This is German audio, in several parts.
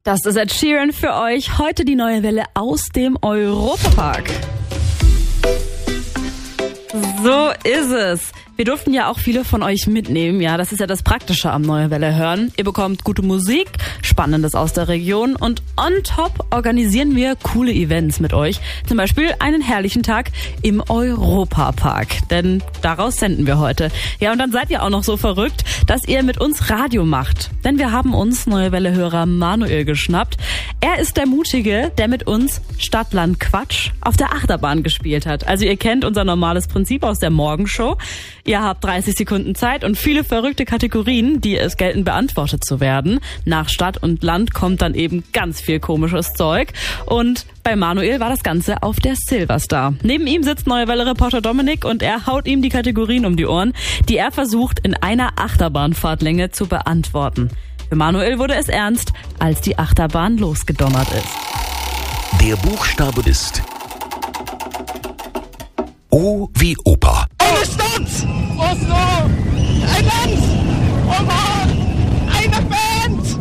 Das ist Ed Sheeran für euch. Heute die neue Welle aus dem Europapark. So ist es. Wir durften ja auch viele von euch mitnehmen. Ja, das ist ja das Praktische am Neue Welle hören. Ihr bekommt gute Musik, Spannendes aus der Region und on top organisieren wir coole Events mit euch. Zum Beispiel einen herrlichen Tag im Europapark. Denn daraus senden wir heute. Ja, und dann seid ihr auch noch so verrückt, dass ihr mit uns Radio macht. Denn wir haben uns Neue Welle-Hörer Manuel geschnappt. Er ist der Mutige, der mit uns Stadtland Quatsch auf der Achterbahn gespielt hat. Also ihr kennt unser normales Prinzip aus der Morgenshow. Ihr habt 30 Sekunden Zeit und viele verrückte Kategorien, die es gelten, beantwortet zu werden. Nach Stadt und Land kommt dann eben ganz viel komisches Zeug. Und bei Manuel war das Ganze auf der Silverstar. Neben ihm sitzt Neue Welle-Reporter Dominik und er haut ihm die Kategorien um die Ohren, die er versucht in einer Achterbahnfahrtlänge zu beantworten. Für Manuel wurde es ernst, als die Achterbahn losgedonnert ist. Der Buchstabe ist O wie Opa. Eine Stadt! Oslo! Ein Land! Oman! Eine Band!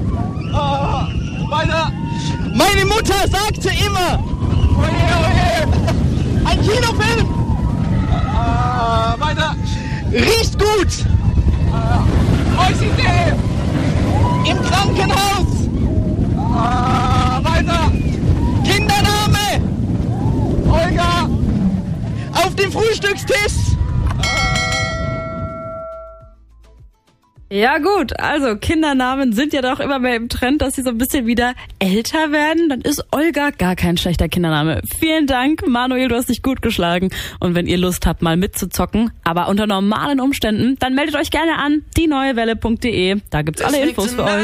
Meine Mutter sagte immer! Oje! Ein Kinofilm! Riecht gut! Idee! Im Krankenhaus! Kindername! Olga! Auf dem Frühstückstisch! Ja gut, also Kindernamen sind ja doch immer mehr im Trend, dass sie so ein bisschen wieder älter werden. Dann ist Olga gar kein schlechter Kindername. Vielen Dank, Manuel, du hast dich gut geschlagen. Und wenn ihr Lust habt, mal mitzuzocken, aber unter normalen Umständen, dann meldet euch gerne an, dieneuewelle.de. Da gibt's alle Infos für euch.